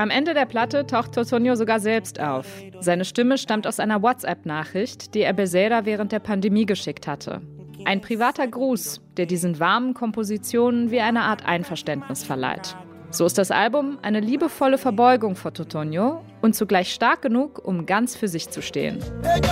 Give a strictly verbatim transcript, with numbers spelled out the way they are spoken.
Am Ende der Platte taucht Totonho sogar selbst auf. Seine Stimme stammt aus einer WhatsApp-Nachricht, die er Becerra während der Pandemie geschickt hatte. Ein privater Gruß, der diesen warmen Kompositionen wie eine Art Einverständnis verleiht. So ist das Album eine liebevolle Verbeugung vor Totonho und zugleich stark genug, um ganz für sich zu stehen.